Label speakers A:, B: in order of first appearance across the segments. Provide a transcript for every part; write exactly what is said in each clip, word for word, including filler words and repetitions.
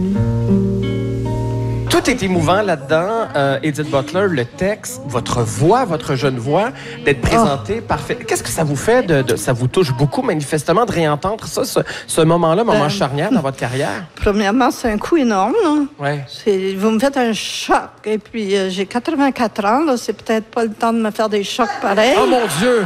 A: Tout est émouvant là-dedans. Euh, Edith Butler, le texte, votre voix, votre jeune voix, d'être présentée oh. parfait. Qu'est-ce que ça vous fait? De, de, ça vous touche beaucoup, manifestement, de réentendre ça, ce, ce moment-là, moment ben, charnière dans votre carrière?
B: Premièrement, c'est un coup énorme.
A: Ouais.
B: C'est, vous me faites un choc. Et puis, euh, j'ai quatre-vingt-quatre ans. Là, c'est peut-être pas le temps de me faire des chocs pareils.
A: Oh mon Dieu!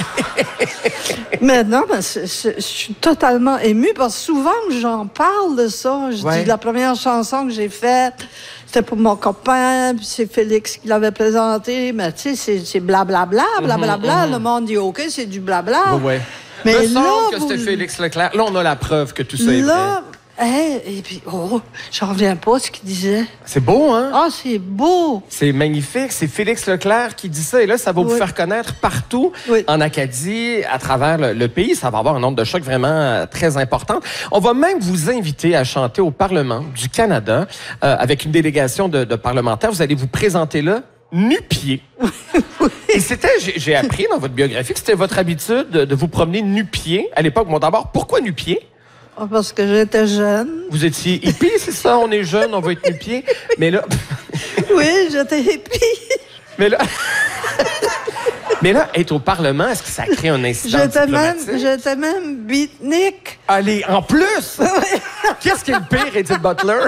B: Mais non, ben, c'est, c'est, je suis totalement émue parce que souvent, j'en parle de ça. Je ouais. dis la première chanson que j'ai faite, c'était pour mon copain, puis c'est Félix qui l'avait présenté. Mais tu sais, c'est, c'est blablabla, blablabla. Mm-hmm, mm-hmm. Le monde dit OK, c'est du blabla.
A: Ouais, ouais. Mais me là, semble que vous... c'était Félix Leclerc. Là, on a la preuve que tout ça est
B: là,
A: vrai.
B: Hey, et puis, oh, j'en reviens pas ce qu'il disait.
A: C'est beau, hein?
B: Ah, c'est beau!
A: C'est magnifique. C'est Félix Leclerc qui dit ça. Et là, ça va oui. vous faire connaître partout oui. en Acadie, à travers le, le pays. Ça va avoir un nombre de chocs vraiment euh, très important. On va même vous inviter à chanter au Parlement du Canada euh, avec une délégation de, de parlementaires. Vous allez vous présenter là nu-pieds. Oui. Et c'était, j'ai, j'ai appris dans votre biographie que c'était votre habitude de, de vous promener nu-pieds à l'époque. Bon, d'abord, pourquoi nu-pieds?
B: Oh, parce que j'étais jeune.
A: Vous étiez hippie, c'est ça? On est jeune, on va être nu-pieds. Mais là...
B: Oui, j'étais hippie.
A: Mais là... Mais là, être au Parlement, est-ce que ça crée un incident
B: j'étais
A: diplomatique?
B: Même, j'étais même beatnik.
A: Allez, en plus! Qu'est-ce qui est le pire, Edith Butler?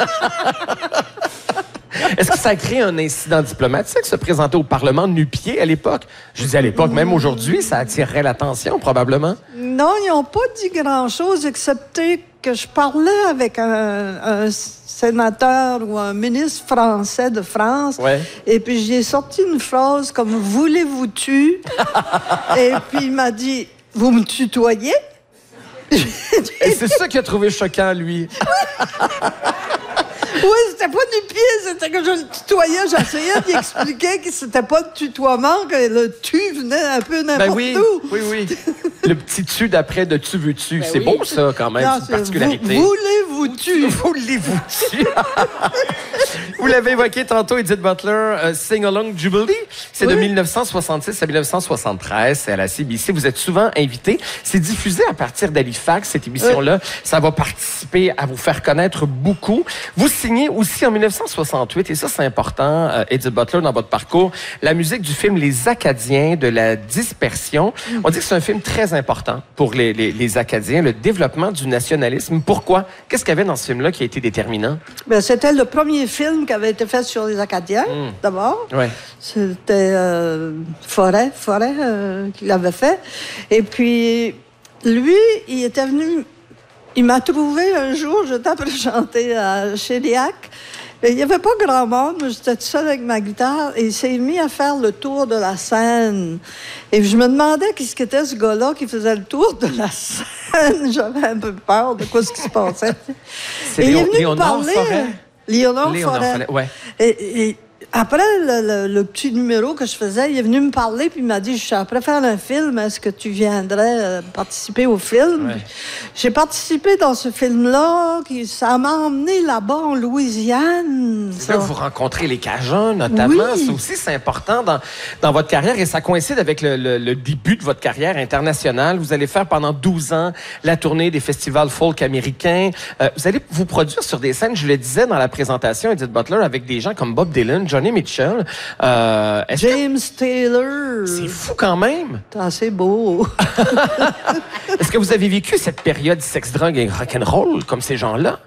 A: Est-ce que ça crée un incident diplomatique, se présenter au Parlement nu-pieds à l'époque? Je dis à l'époque, même aujourd'hui, ça attirerait l'attention, probablement.
B: Non, ils n'ont pas dit grand-chose, excepté que je parlais avec un, un sénateur ou un ministre français de France. Ouais. Et puis, j'ai sorti une phrase comme « Voulez-vous tu? » Et puis, il m'a dit « Vous me tutoyez? »
A: Et c'est ça qu'il a trouvé choquant, lui.
B: Oui, c'était pas du pied, c'était que je le tutoyais. J'essayais d'y expliquer que c'était pas de tutoiement, que le tu venait un peu n'importe
A: ben oui,
B: où.
A: Oui, oui. Le petit tu d'après de tu veux-tu. Ben c'est oui. Beau, ça, quand même, non, c'est une particularité.
B: Vous, voulez-vous tu?
A: Voulez-vous tu? Vous l'avez évoqué tantôt, Edith Butler, uh, Sing Along Jubilee. C'est oui. de dix-neuf cent soixante-six à dix-neuf cent soixante-treize. C'est à la C B C. Vous êtes souvent invité. C'est diffusé à partir d'Halifax, cette émission-là. Oui. Ça va participer à vous faire connaître beaucoup. Vous signez aussi en dix-neuf cent soixante-huit, et ça, c'est important, uh, Edith Butler, dans votre parcours, la musique du film Les Acadiens de la dispersion. Mm. On dit que c'est un film très important pour les, les, les Acadiens, le développement du nationalisme. Pourquoi? Qu'est-ce qu'il y avait dans ce film-là qui a été déterminant?
B: Bien, c'était le premier film qui avait été fait sur les Acadiens, mmh. d'abord. Ouais. C'était euh, Forêt, Forêt euh, qui l'avait fait. Et puis, lui, il était venu... Il m'a trouvé un jour, j'étais après chanter à Chériac. Il n'y avait pas grand monde, j'étais seule avec ma guitare, et il s'est mis à faire le tour de la scène. Et je me demandais qu'est-ce qu'était ce gars-là qui faisait le tour de la scène. J'avais un peu peur de quoi ce qui se passait.
A: C'est et Léon, il est venu Léonard me parler. Forêt.
B: Léonard,
A: Léonard
B: Forêt.
A: Forêt, ouais.
B: Et, et après le, le, le petit numéro que je faisais, il est venu me parler puis il m'a dit « Je suis après faire un film, est-ce que tu viendrais euh, participer au film? Ouais. » J'ai participé dans ce film-là, qui, ça m'a emmené là-bas en Louisiane.
A: C'est là que vous rencontrez les Cajuns, notamment. Oui. Ça aussi, c'est important dans, dans votre carrière et ça coïncide avec le, le, le début de votre carrière internationale. Vous allez faire pendant douze ans la tournée des festivals folk américains. Euh, vous allez vous produire sur des scènes, je le disais dans la présentation, Edith Butler, avec des gens comme Bob Dylan, Johnny Mitchell. Euh,
B: James que... Taylor.
A: C'est fou quand même.
B: C'est assez beau.
A: Est-ce que vous avez vécu cette période sexe, drogue et rock'n'roll comme ces gens-là?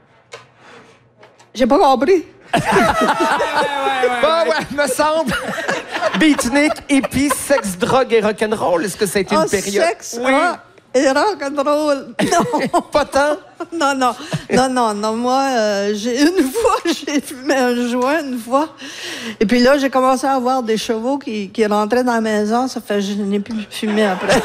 B: J'ai pas compris.
A: ouais, ouais, ouais, bah ouais, ouais, me semble. Beatnik, hippie, sexe, drogue et rock'n'roll. Est-ce que ça a été
B: oh,
A: une période?
B: Sexe, oui. Ah. Et rock'n'roll. Non.
A: Pas tant?
B: Non, non. Non, non, non. Moi, euh, j'ai une fois, j'ai fumé un joint une fois. Et puis là, j'ai commencé à avoir des chevaux qui, qui rentraient dans la maison. Ça fait que je n'ai plus fumé après.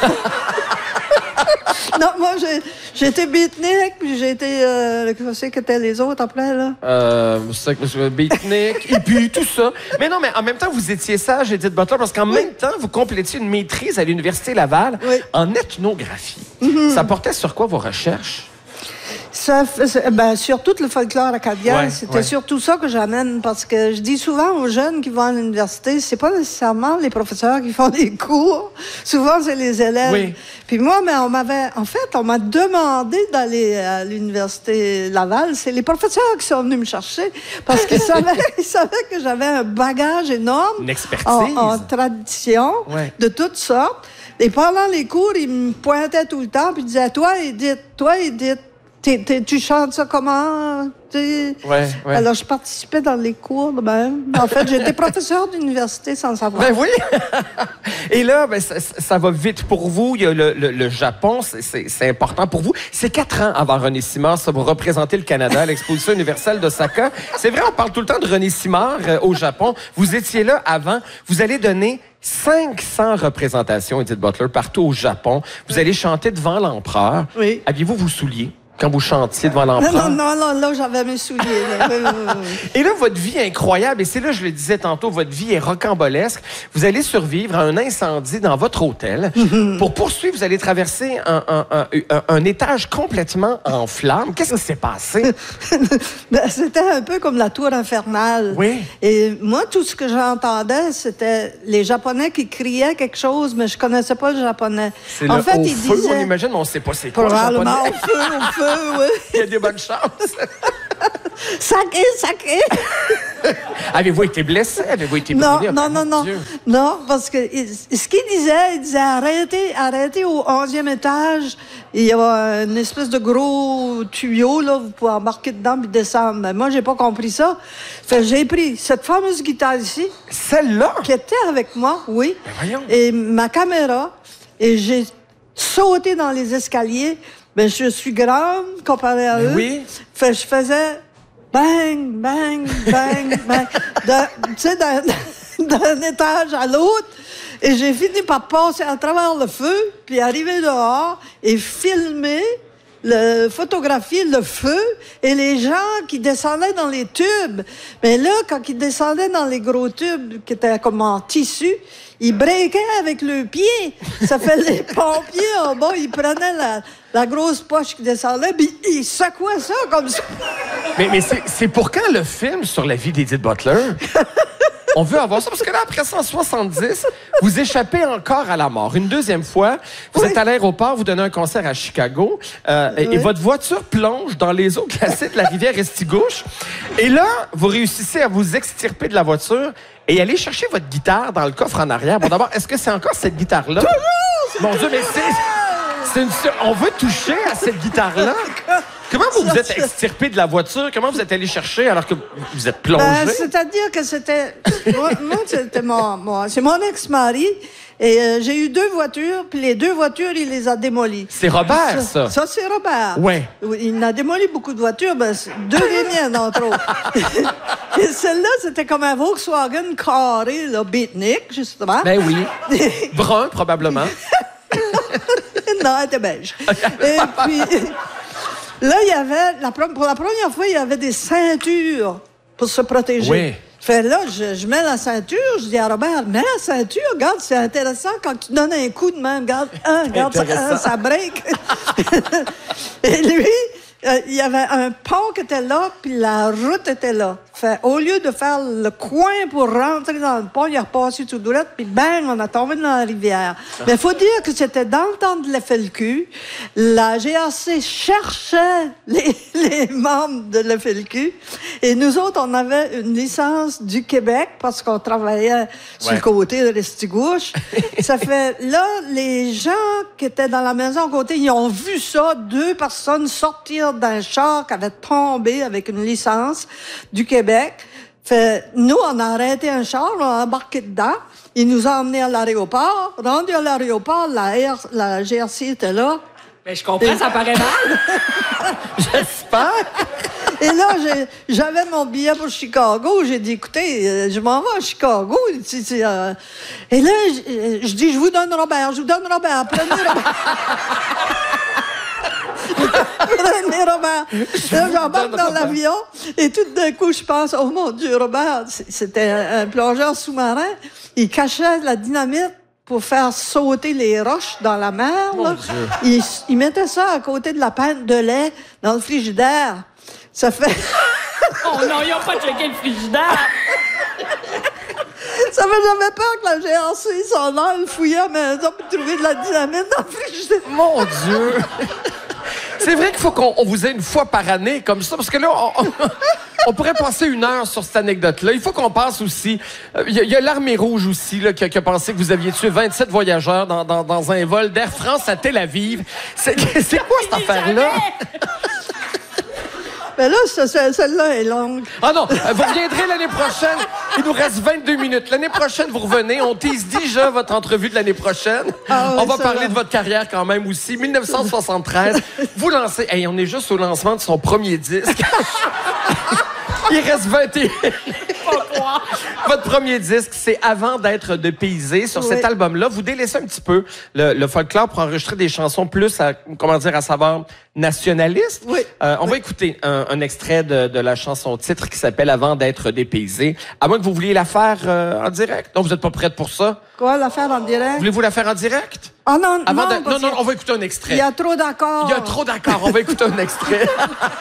B: Non, moi, j'ai, j'ai été beatnik, puis j'ai été... Euh, qu'est-ce que étaient les autres après, là?
A: Euh, beatnik, et puis tout ça. Mais non, mais en même temps, vous étiez sage, Edith Butler, parce qu'en oui. même temps, vous complétiez une maîtrise à l'Université Laval oui. en ethnographie. Mm-hmm. Ça portait sur quoi, vos recherches?
B: Ça, ben, sur tout le folklore acadien, ouais, c'était ouais. surtout ça que j'amène, parce que je dis souvent aux jeunes qui vont à l'université, c'est pas nécessairement les professeurs qui font des cours, souvent c'est les élèves. Oui. Puis moi, mais on m'avait, en fait, on m'a demandé d'aller à l'université Laval, c'est les professeurs qui sont venus me chercher, parce qu'ils savaient, ils savaient que j'avais un bagage énorme,
A: une expertise
B: en, en tradition, ouais. de toutes sortes. Et pendant les cours, ils me pointaient tout le temps, puis ils disaient, toi, Edith, toi, Edith, T'es, t'es, tu chantes ça comment? Ouais, ouais. Alors, je participais dans les cours de même. En fait, j'étais professeur d'université sans le savoir.
A: Ben oui! Et là, ben, ça, ça va vite pour vous. Il y a le, le, le Japon, c'est, c'est, c'est important pour vous. C'est quatre ans avant René Simard, ça vous représentez le Canada à l'Exposition universelle d'Osaka. C'est vrai, on parle tout le temps de René Simard euh, au Japon. Vous étiez là avant. Vous allez donner cinq cents représentations, Edith Butler, partout au Japon. Vous allez chanter devant l'empereur. Oui. Aviez-vous vos souliers quand vous chantiez devant l'empereur?
B: Non, non, non, là, j'avais mes souliers. Là.
A: Et là, votre vie est incroyable. Et c'est là, je le disais tantôt, votre vie est rocambolesque. Vous allez survivre à un incendie dans votre hôtel. Pour poursuivre, vous allez traverser un, un, un, un, un étage complètement en flammes. Qu'est-ce qui s'est passé?
B: Ben, c'était un peu comme la tour infernale.
A: Oui.
B: Et moi, tout ce que j'entendais, c'était les Japonais qui criaient quelque chose, mais je connaissais pas le japonais.
A: C'est en le fait, haut ils feu, disaient... on imagine, mais on sait pas c'est quoi le japonais.
B: Probablement au feu, au feu. Oui.
A: Il y a des bonnes chances.
B: Sacré, sacré.
A: Avez-vous été blessé? Avez-vous été
B: non,
A: brûlé?
B: Non, non, non, non. parce que ce qu'il disait, il disait arrêtez, arrêtez au onzième étage. Il y a une espèce de gros tuyau, là, vous pouvez embarquer dedans puis descendre. Mais moi, j'ai pas compris ça. Fait, j'ai pris cette fameuse guitare ici.
A: Celle-là?
B: Qui était avec moi, oui.
A: Ben voyons.
B: Et ma caméra. Et j'ai sauté dans les escaliers. Ben, je suis grande comparée à eux.
A: Oui.
B: Fait, je faisais bang, bang, bang, bang. Tu sais, d'un, d'un étage à l'autre. Et j'ai fini par passer à travers le feu, puis arriver dehors et filmer, le, photographier le feu et les gens qui descendaient dans les tubes. Mais là, quand ils descendaient dans les gros tubes qui étaient comme en tissu, ils breakaient avec le pied. Ça fait les pompiers en bas, ils prenaient la, la grosse poche qui descendait, puis ils secouaient ça comme ça.
A: Mais, mais c'est, c'est pour quand le film sur la vie d'Edith Butler? On veut avoir ça, parce que là, après cent soixante-dix, vous échappez encore à la mort. Une deuxième fois, vous oui. êtes à l'aéroport, vous donnez un concert à Chicago, euh, oui. et, et votre voiture plonge dans les eaux glacées de la rivière Estigouche. Et là, vous réussissez à vous extirper de la voiture et aller chercher votre guitare dans le coffre en arrière. Bon, d'abord, est-ce que c'est encore cette guitare-là? Mon Dieu, mais c'est... c'est une... On veut toucher à cette guitare-là? Comment vous vous êtes extirpé de la voiture? Comment vous êtes allé chercher alors que vous êtes plongé?
B: Ben, c'est-à-dire que c'était... moi, moi, c'était mon... mon c'est mon ex-mari. Et euh, j'ai eu deux voitures, puis les deux voitures, il les a démolies.
A: C'est Robert, ça?
B: Ça, ça c'est Robert.
A: Ouais.
B: Il a démoli beaucoup de voitures, ben, deux des miennes, entre autres. Et celle-là, c'était comme un Volkswagen carré, là, beatnik, justement.
A: Ben oui. Brun, probablement.
B: Non, elle était beige. Et puis... Là, il y avait, la, pour la première fois, il y avait des ceintures pour se protéger.
A: Oui.
B: Fait là, je, je mets la ceinture, je dis à Robert, mets la ceinture, regarde, c'est intéressant quand tu donnes un coup de main, regarde, hein, regarde ça, hein, ça break. Et lui, euh, il y avait un pont qui était là, puis la route était là. Fait, au lieu de faire le coin pour rentrer dans le pont, il a repassé tout droit, puis bang, on a tombé dans la rivière. Mais il faut dire que c'était dans le temps de l'F L Q. La G R C cherchait les, les membres de l'F L Q. Et nous autres, on avait une licence du Québec parce qu'on travaillait sur ouais. le côté de l'Estigouche. Ça fait, là, les gens qui étaient dans la maison à côté, ils ont vu ça, deux personnes sortir d'un char qui avait tombé avec une licence du Québec. Fait, nous, on a arrêté un char, on a embarqué dedans. Il nous a emmenés à l'aéroport. Rendu à l'aéroport, la, R, la G R C était là.
C: Mais je comprends, et... ça paraît mal.
A: J'espère.
B: Et là, j'ai, j'avais mon billet pour Chicago. J'ai dit, écoutez, euh, je m'en vais à Chicago. Euh... Et là, je, je dis, je vous donne Robert, je vous donne Robert. Prenez Robert. Prenez Robert. Là, j'embarque dans l'avion et tout d'un coup, je pense, oh mon Dieu, Robert, c'était un, un plongeur sous-marin. Il cachait la dynamite pour faire sauter les roches dans la mer. Là. Il, il mettait ça à côté de la pinte de lait dans le frigidaire. Ça fait...
C: Oh non, ils n'ont pas checké le frigidaire!
B: Ça fait jamais peur que la G R C s'en aille fouiller à la maison pour trouver de la dynamite dans le frigidaire.
A: Mon Dieu! C'est vrai qu'il faut qu'on on vous ait une fois par année comme ça, parce que là, on, on, on pourrait passer une heure sur cette anecdote-là. Il faut qu'on passe aussi... Il euh, y, y a l'Armée rouge aussi là, qui, a, qui a pensé que vous aviez tué vingt-sept voyageurs dans, dans, dans un vol d'Air France à Tel Aviv. C'est quoi cette affaire-là?
B: Mais là, celle-là est longue.
A: Ah non, vous reviendrez l'année prochaine. Il nous reste vingt-deux minutes. L'année prochaine, vous revenez. On tease déjà votre entrevue de l'année prochaine. Ah oui, on va parler va. de votre carrière quand même aussi. mille neuf cent soixante-treize, vous lancez... Hey, on est juste au lancement de son premier disque. Il reste vingt et un. Votre premier disque, c'est Avant d'être dépaysé. Sur oui. cet album-là, vous délaissez un petit peu le, le folklore pour enregistrer des chansons plus à, comment dire, à savoir nationaliste.
B: Oui.
A: Euh, on
B: oui.
A: va écouter un, un extrait de, de la chanson titre qui s'appelle Avant d'être dépaysé. À moins que vous vouliez la faire euh, en direct. Donc, vous n'êtes pas prête pour ça?
B: Quoi, la faire en direct?
A: Voulez-vous la faire en direct?
B: Ah non,
A: Avant
B: non,
A: de... non, non, on va écouter un extrait.
B: Il y a trop d'accords.
A: Il y a trop d'accords. On va écouter un extrait.